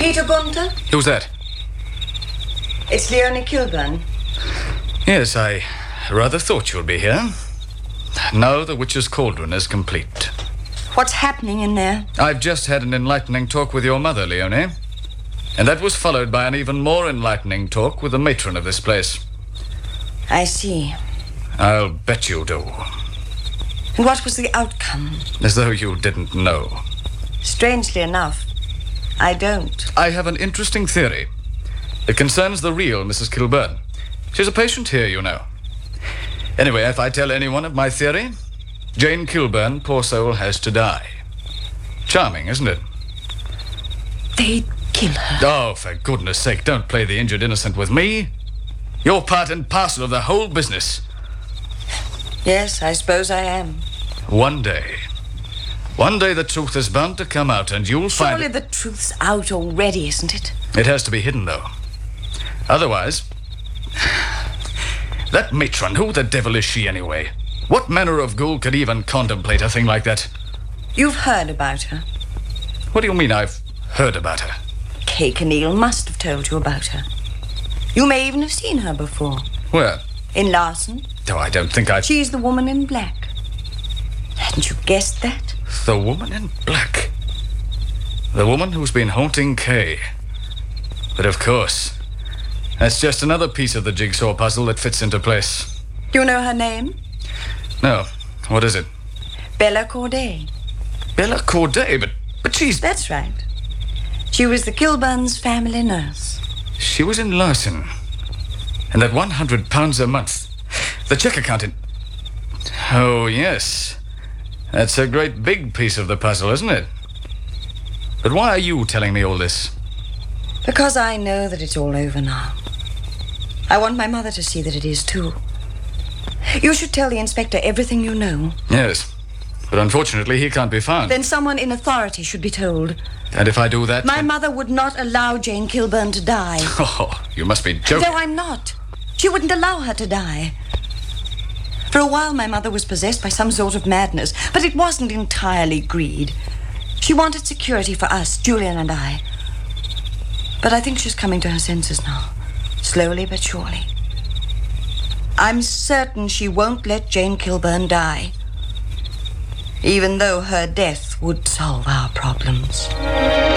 Peter Gunther? Who's that? It's Leonie Kilburn. Yes, I rather thought you'd be here. Now the witch's cauldron is complete. What's happening in there? I've just had an enlightening talk with your mother, Leonie. And that was followed by an even more enlightening talk with the matron of this place. I see. I'll bet you do. And what was the outcome? As though you didn't know. Strangely enough, I don't. I have an interesting theory. It concerns the real Mrs. Kilburn. She's a patient here, you know. Anyway, if I tell anyone of my theory, Jane Kilburn, poor soul, has to die. Charming, isn't it? They'd kill her. Oh, for goodness sake, don't play the injured innocent with me. You're part and parcel of the whole business. Yes, I suppose I am. One day the truth is bound to come out and you'll find... Surely the truth's out already, isn't it? It has to be hidden, though. Otherwise... That matron, who the devil is she anyway? What manner of ghoul could even contemplate a thing like that? You've heard about her. What do you mean I've heard about her? Kay Kenneal must have told you about her. You may even have seen her before. Where? In Larson. Oh, I don't think I've... She's the woman in black. Hadn't you guessed that? The woman in black. The woman who's been haunting Kay. But of course, that's just another piece of the jigsaw puzzle that fits into place. You know her name? No. What is it? Bella Corday. Bella Corday? But she's... That's right. She was the Kilburns' family nurse. She was in Larson. And that £100 a month. The check account in... Oh, yes. That's a great big piece of the puzzle, isn't it? But why are you telling me all this? Because I know that it's all over now. I want my mother to see that it is, too. You should tell the inspector everything you know. Yes. But unfortunately, he can't be found. Then someone in authority should be told. And if I do that... My mother would not allow Jane Kilburn to die. Oh, you must be joking. No, I'm not. She wouldn't allow her to die. For a while, my mother was possessed by some sort of madness, but it wasn't entirely greed. She wanted security for us, Julian and I. But I think she's coming to her senses now, slowly but surely. I'm certain she won't let Jane Kilburn die, even though her death would solve our problems.